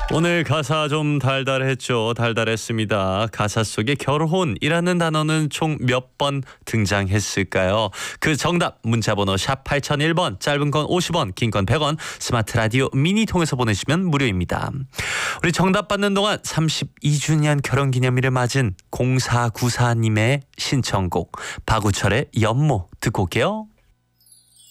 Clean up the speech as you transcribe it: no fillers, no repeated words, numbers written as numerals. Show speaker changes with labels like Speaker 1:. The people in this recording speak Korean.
Speaker 1: 오늘 가사 좀 달달했죠. 달달했습니다. 가사 속에 결혼이라는 단어는 총 몇 번 등장했을까요? 그 정답 문자번호 샵 8001번, 짧은 건 50원, 긴 건 100원, 스마트 라디오 미니 통해서 보내시면 무료입니다. 우리 정답 받는 동안 32주년 결혼기념일을 맞은 0494님의 신청곡 박우철의 연모 듣고 올게요.